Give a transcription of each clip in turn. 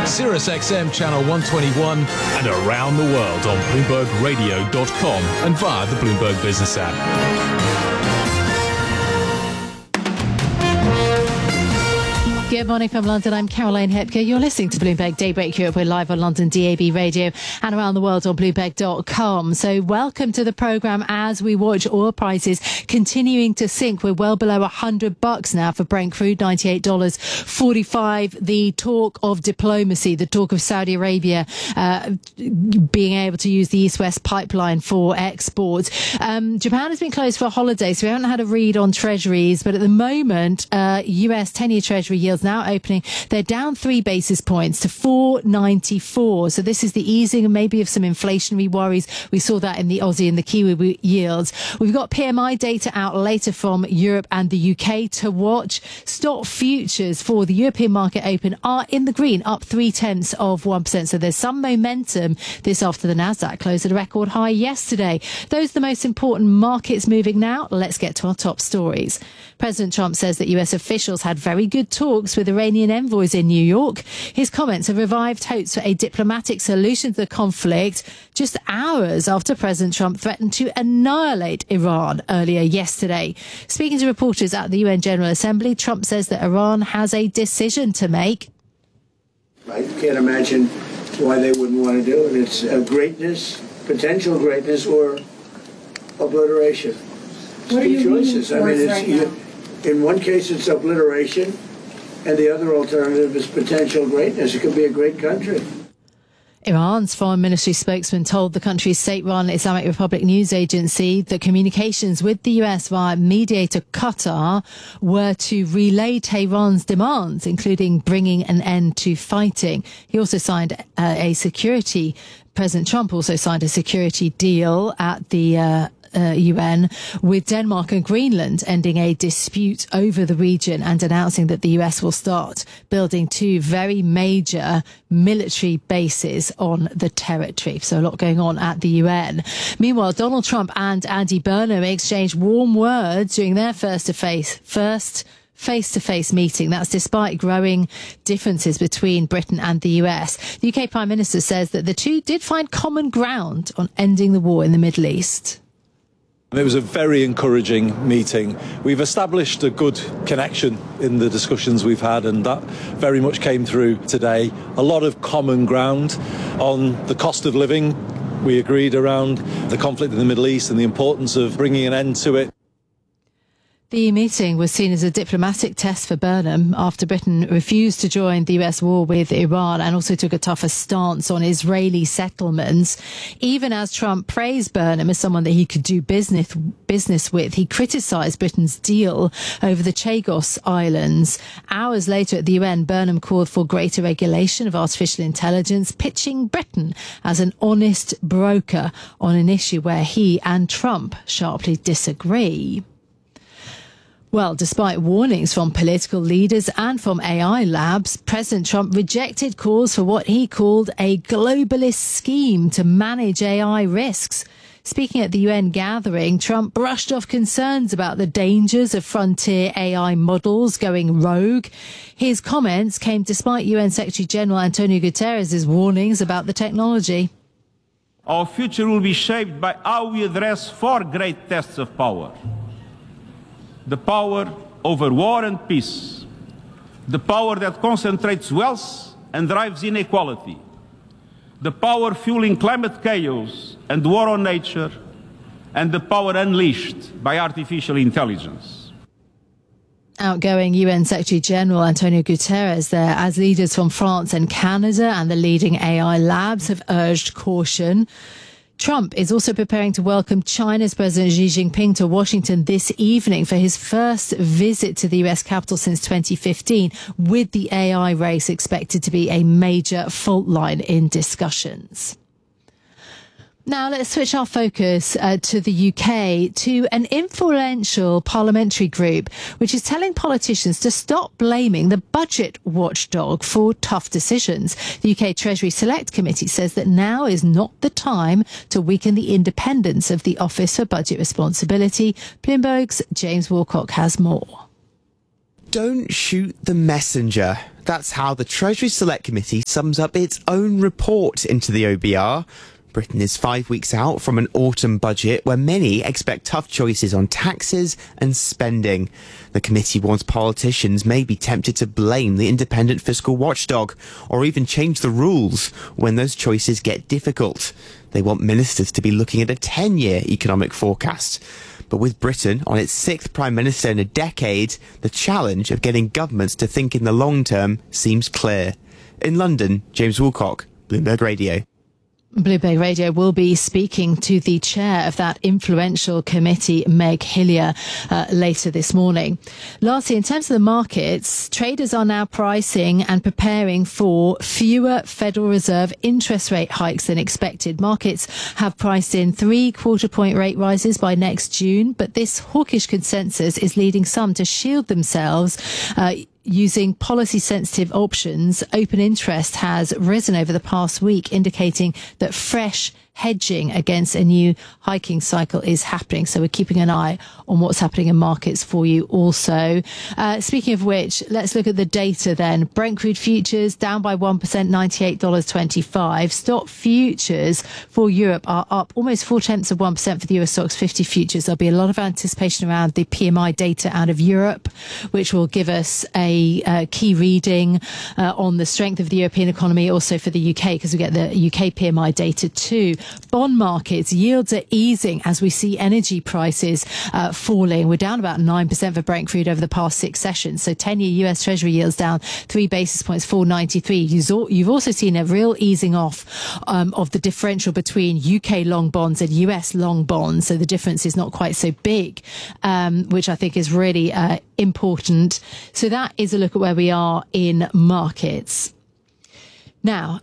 SiriusXM Channel 121, and around the world on BloombergRadio.com and via the Bloomberg Business app. Good morning from London. I'm Caroline Hepker. You're listening to Bloomberg Daybreak Europe. We're live on London DAB radio and around the world on Bloomberg.com. So welcome to the programme as we watch oil prices continuing to sink. We're well below $100 now for Brent crude, $98.45. The talk of diplomacy, the talk of Saudi Arabia being able to use the East-West pipeline for exports. Japan has been closed for a holiday, so we haven't had a read on treasuries. But at the moment, US 10-year treasury yields now opening. They're down 3 basis points to 4.94. So this is the easing and maybe of some inflationary worries. We saw that in the Aussie and the Kiwi yields. We've got PMI data out later from Europe and the UK to watch. Stock futures for the European market open are in the green, up 0.3%. So there's some momentum this after the Nasdaq closed at a record high yesterday. Those are the most important markets moving now. Let's get to our top stories. President Trump says that US officials had very good talks with Iranian envoys in New York. His comments have revived hopes for a diplomatic solution to the conflict just hours after President Trump threatened to annihilate Iran earlier yesterday. Speaking to reporters at the UN General Assembly, Trump says that Iran has a decision to make. I can't imagine why they wouldn't want to do it. It's greatness, potential greatness, or obliteration. What are you choices? I mean, right in one case it's obliteration, and the other alternative is potential greatness. It could be a great country. Iran's foreign ministry spokesman told the country's state-run Islamic Republic news agency that communications with the US via mediator Qatar were to relay Tehran's demands, including bringing an end to fighting. He also signed President Trump also signed a security deal at the UN with Denmark and Greenland, ending a dispute over the region and announcing that the US will start building 2 very major military bases on the territory. So a lot going on at the UN. Meanwhile, Donald Trump and Andy Burnham exchanged warm words during their first face-to-face meeting. That's despite growing differences between Britain and the US. The UK Prime Minister says that the two did find common ground on ending the war in the Middle East. It was a very encouraging meeting. We've established a good connection in the discussions we've had, and that very much came through today. A lot of common ground on the cost of living. We agreed around the conflict in the Middle East and the importance of bringing an end to it. The meeting was seen as a diplomatic test for Burnham after Britain refused to join the US war with Iran and also took a tougher stance on Israeli settlements. Even as Trump praised Burnham as someone that he could do business with, he criticised Britain's deal over the Chagos Islands. Hours later at the UN, Burnham called for greater regulation of artificial intelligence, pitching Britain as an honest broker on an issue where he and Trump sharply disagree. Well, despite warnings from political leaders and from AI labs, President Trump rejected calls for what he called a globalist scheme to manage AI risks. Speaking at the UN gathering, Trump brushed off concerns about the dangers of frontier AI models going rogue. His comments came despite UN Secretary General Antonio Guterres' warnings about the technology. Our future will be shaped by how we address 4 great tests of power. The power over war and peace, the power that concentrates wealth and drives inequality, the power fueling climate chaos and war on nature, and the power unleashed by artificial intelligence. Outgoing UN Secretary General Antonio Guterres there, as leaders from France and Canada and the leading AI labs have urged caution. Trump is also preparing to welcome China's President Xi Jinping to Washington this evening for his first visit to the US Capitol since 2015, with the AI race expected to be a major fault line in discussions. Now let's switch our focus to the UK, to an influential parliamentary group which is telling politicians to stop blaming the budget watchdog for tough decisions. The UK Treasury Select Committee says that now is not the time to weaken the independence of the Office for Budget Responsibility. Bloomberg's James Woolcock has more. Don't shoot the messenger. That's how the Treasury Select Committee sums up its own report into the OBR. Britain is 5 weeks out from an autumn budget where many expect tough choices on taxes and spending. The committee warns politicians may be tempted to blame the independent fiscal watchdog or even change the rules when those choices get difficult. They want ministers to be looking at a 10-year economic forecast. But with Britain on its 6th Prime Minister in a decade, the challenge of getting governments to think in the long term seems clear. In London, James Woolcock, Bloomberg Radio. Bloomberg Radio will be speaking to the chair of that influential committee, Meg Hillier, later this morning. Lastly, in terms of the markets, traders are now pricing and preparing for fewer Federal Reserve interest rate hikes than expected. Markets have priced in 3 quarter-point rate rises by next June, but this hawkish consensus is leading some to shield themselves using policy-sensitive options. Open interest has risen over the past week, indicating that fresh hedging against a new hiking cycle is happening. So we're keeping an eye on what's happening in markets for you also. Speaking of which, let's look at the data then. Brent crude futures down by 1%, $98.25. Stock futures for Europe are up almost 0.4% for the Euro Stoxx 50 futures. There'll be a lot of anticipation around the PMI data out of Europe, which will give us a key reading on the strength of the European economy, also for the UK, because we get the UK PMI data too. Bond markets, yields are easing as we see energy prices falling. We're down about 9% for Brent crude over the past 6 sessions. So 10-year US Treasury yields down 3 basis points, 4.93. You've also seen a real easing off of the differential between UK long bonds and US long bonds. So the difference is not quite so big, which I think is really important. So that is a look at where we are in markets. Now,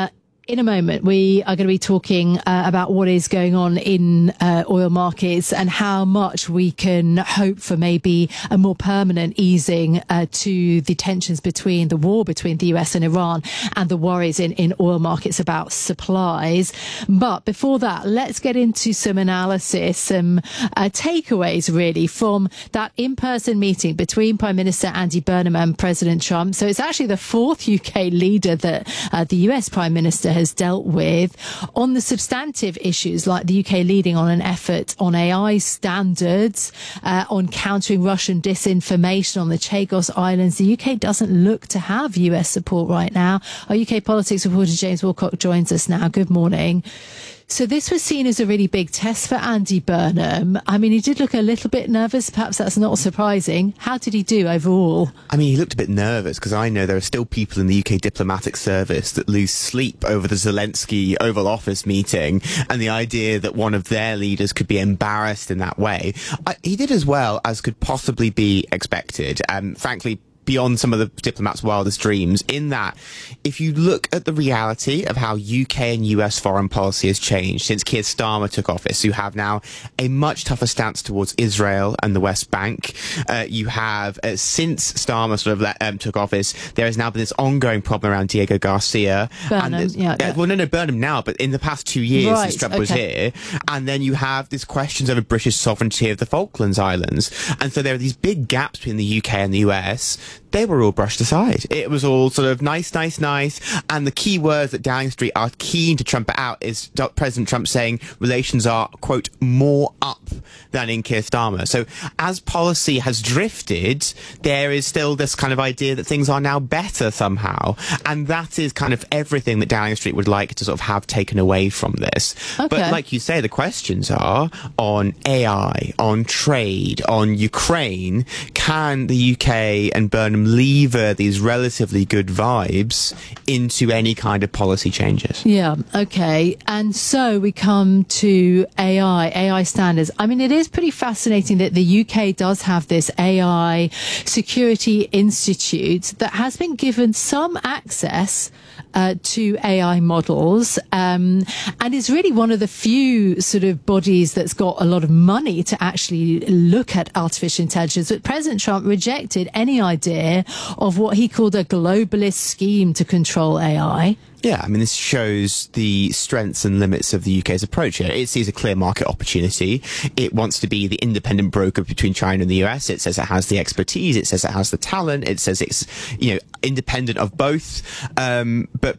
in a moment, we are going to be talking about what is going on in oil markets and how much we can hope for maybe a more permanent easing to the tensions between the war between the US and Iran and the worries in oil markets about supplies. But before that, let's get into some analysis, some takeaways really from that in-person meeting between Prime Minister Andy Burnham and President Trump. So it's actually the 4th UK leader that the US Prime Minister has dealt with on the substantive issues, like the UK leading on an effort on AI standards, on countering Russian disinformation on the Chagos Islands. The UK doesn't look to have US support right now. Our UK politics reporter James Woolcock joins us now. Good morning. So this was seen as a really big test for Andy Burnham. I mean, he did look a little bit nervous. Perhaps that's not surprising. How did he do overall? I mean, he looked a bit nervous because I know there are still people in the UK diplomatic service that lose sleep over the Zelensky Oval Office meeting and the idea that one of their leaders could be embarrassed in that way. He did as well as could possibly be expected. Frankly, beyond some of the diplomats' wildest dreams, in that if you look at the reality of how UK and US foreign policy has changed since Keir Starmer took office, you have now a much tougher stance towards Israel and the West Bank. You have, since Starmer sort of took office, there has now been this ongoing problem around Diego Garcia. Burnham, Well, no, Burnham now, but in the past 2 years since Trump was here. And then you have these questions over British sovereignty of the Falklands Islands. And so there are these big gaps between the UK and the US. They were all brushed aside. It was all sort of nice. And the key words that Downing Street are keen to trumpet out is President Trump saying relations are, quote, more up than in Keir Starmer. So as policy has drifted, there is still this kind of idea that things are now better somehow. And that is kind of everything that Downing Street would like to sort of have taken away from this. Okay. But like you say, the questions are on AI, on trade, on Ukraine. Can the UK and Burnham lever these relatively good vibes into any kind of policy changes? Yeah, okay. And so we come to AI standards. I mean, it is pretty fascinating that the UK does have this AI Security Institute that has been given some access to AI models, and is really one of the few sort of bodies that's got a lot of money to actually look at artificial intelligence. But President Trump rejected any idea here of what he called a globalist scheme to control AI. Yeah, I mean, this shows the strengths and limits of the UK's approach here. It sees a clear market opportunity. It wants to be the independent broker between China and the US. It says it has the expertise. It says it has the talent. It says it's, independent of both. But